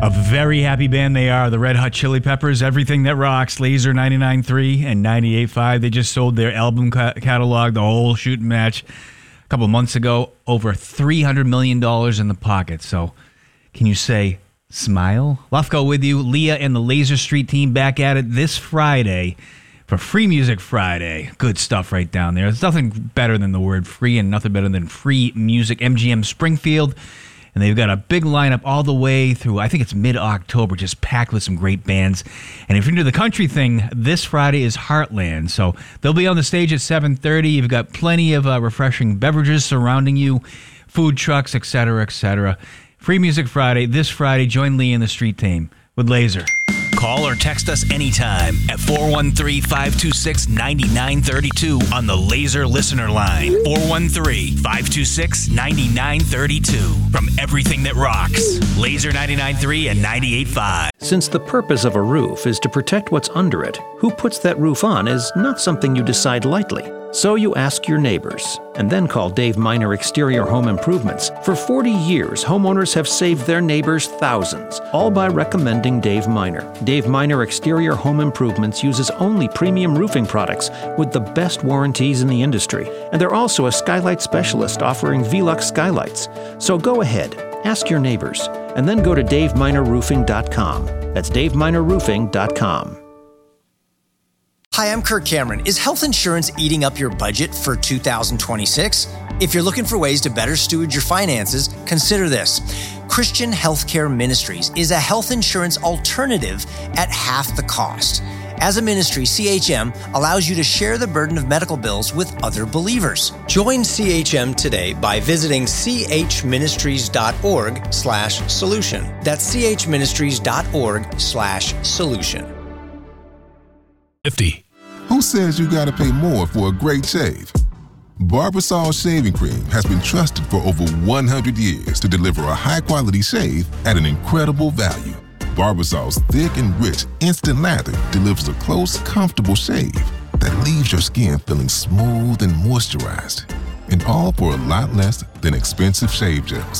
A very happy band they are, the Red Hot Chili Peppers. Everything That Rocks, Laser 99.3 and 98.5. They just sold their album catalog, the whole shooting match, a couple months ago. Over $300 million in the pocket. So can you say smile? Lufko with you. Leah and the Laser Street team back at it this Friday for Free Music Friday. Good stuff right down there. There's nothing better than the word free and nothing better than free music. MGM Springfield. And they've got a big lineup all the way through, I think it's mid-October, just packed with some great bands. And if you're into the country thing, this Friday is Heartland. So they'll be on the stage at 7:30. You've got plenty of refreshing beverages surrounding you, food trucks, etc., etc. Free Music Friday, this Friday. Join Lee and the Street Team with Laser. Call or text us anytime at 413-526-9932 on the Laser Listener Line. 413-526-9932. From Everything That Rocks, Laser 99.3 and 98.5. Since the purpose of a roof is to protect what's under it, who puts that roof on is not something you decide lightly. So you ask your neighbors, and then call Dave Miner Exterior Home Improvements. For 40 years, homeowners have saved their neighbors thousands, all by recommending Dave Miner. Dave Miner Exterior Home Improvements uses only premium roofing products with the best warranties in the industry. And they're also a skylight specialist offering Velux skylights. So go ahead, ask your neighbors, and then go to DaveMinerRoofing.com. That's DaveMinerRoofing.com. Hi, I'm Kirk Cameron. Is health insurance eating up your budget for 2026? If you're looking for ways to better steward your finances, consider this. Christian Healthcare Ministries is a health insurance alternative at half the cost. As a ministry, CHM allows you to share the burden of medical bills with other believers. Join CHM today by visiting chministries.org/solution. That's chministries.org/solution. 50. Who says you gotta pay more for a great shave? Barbasol Shaving Cream has been trusted for over 100 years to deliver a high-quality shave at an incredible value. Barbasol's thick and rich instant lather delivers a close, comfortable shave that leaves your skin feeling smooth and moisturized. And all for a lot less than expensive shave gels.